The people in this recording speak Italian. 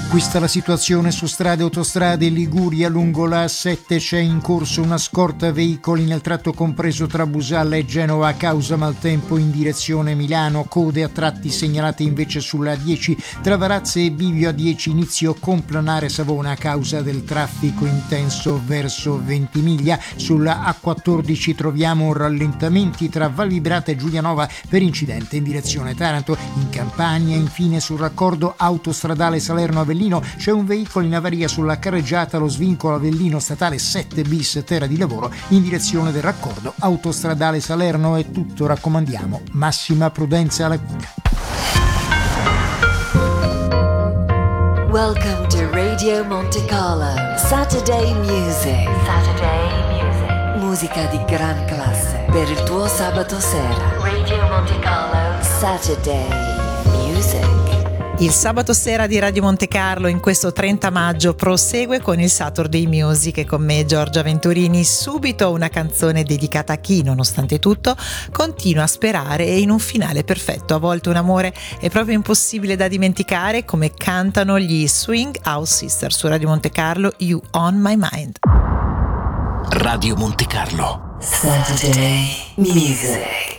Questa la situazione su strade e autostrade Liguria. Lungo la A7 c'è in corso una scorta veicoli nel tratto compreso tra Busalla e Genova a causa maltempo in direzione Milano. Code a tratti segnalate invece sulla A10 tra Varazze e Bivio A10 inizio Complanare Savona a causa del traffico intenso verso Ventimiglia. Sulla A14 troviamo rallentamenti tra Valvibrata e Giulianova per incidente in direzione Taranto. In Campania infine sul raccordo autostradale Salerno-Avellino c'è un veicolo in avaria sulla carreggiata lo svincolo Avellino statale 7 bis terra di lavoro in direzione del raccordo autostradale Salerno. È tutto, raccomandiamo massima prudenza alla guida. Welcome to Radio Monte Carlo Saturday Music. Musica di gran classe per il tuo sabato sera. Radio Monte Carlo Saturday Music. Il sabato sera di Radio Monte Carlo in questo 30 maggio prosegue con il Saturday Music e con me Giorgia Venturini. Subito una canzone dedicata a chi, nonostante tutto, continua a sperare e in un finale perfetto. A volte un amore è proprio impossibile da dimenticare, come cantano gli Swing Out Sisters su Radio Monte Carlo, You On My Mind. Radio Monte Carlo Saturday Music.